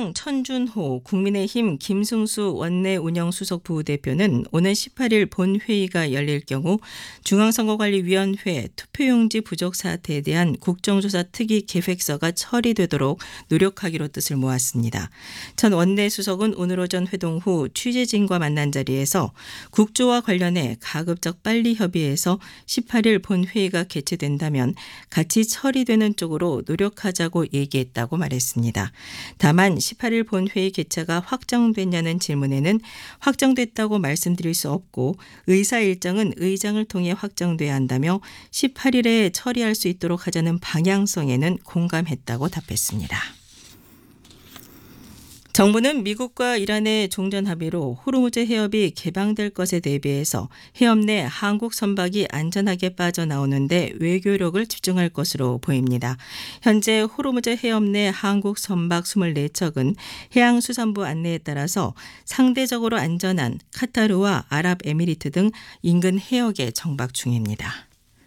민주당 천준호, 국민의힘 김승수 원내 운영수석 부대표는 오는 18일 본회의가 열릴 경우 중앙선거관리위원회 투표용지 부족 사태에 대한 국정조사 특위 계획서가 처리되도록 노력하기로 뜻을 모았습니다. 천 원내수석은 오늘 오전 회동 후 취재진과 만난 자리에서 국조와 관련해 가급적 빨리 협의해서 18일 본회의가 개최된다면 같이 처리되는 쪽으로 노력하자고 얘기했다고 말했습니다. 다만 18일 본회의 개최가 확정됐냐는 질문에는 확정됐다고 말씀드릴 수 없고 의사 일정은 의장을 통해 확정돼야 한다며 18일에 처리할 수 있도록 하자는 방향성에는 공감했다고 답했습니다. 정부는 미국과 이란의 종전 합의로 호르무즈 해협이 개방될 것에 대비해서 해협 내 한국 선박이 안전하게 빠져나오는데 외교력을 집중할 것으로 보입니다. 현재 호르무즈 해협 내 한국 선박 24척은 해양수산부 안내에 따라서 상대적으로 안전한 카타르와 아랍에미리트 등 인근 해역에 정박 중입니다.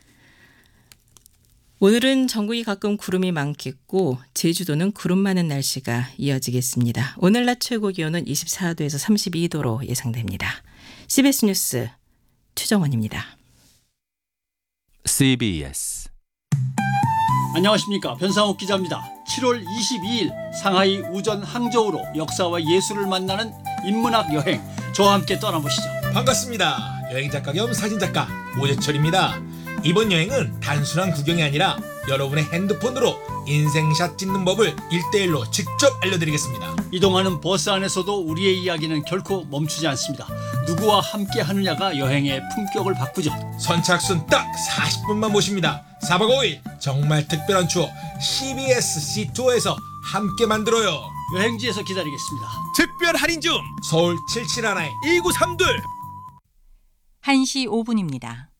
오늘은 전국이 가끔 구름이 많겠고 제주도는 구름 많은 날씨가 이어지겠습니다. 오늘 낮 최고 기온은 24도에서 32도로 예상됩니다. CBS 뉴스 최정원입니다. CBS 안녕하십니까, 변상욱 기자입니다. 7월 22일 상하이 우전 항저우로 역사와 예술을 만나는 인문학 여행, 저와 함께 떠나보시죠. 반갑습니다. 여행작가 겸 사진작가 오재철입니다. 이번 여행은 단순한 구경이 아니라 여러분의 핸드폰으로 인생샷 찍는 법을 1대1로 직접 알려드리겠습니다. 이동하는 버스 안에서도 우리의 이야기는 결코 멈추지 않습니다. 누구와 함께 하느냐가 여행의 품격을 바꾸죠. 선착순 딱 40분만 모십니다. 4박 5일 정말 특별한 추억 CBS C2에서 함께 만들어요. 여행지에서 기다리겠습니다. 특별 할인 중 서울 771-1932 1시 5분입니다.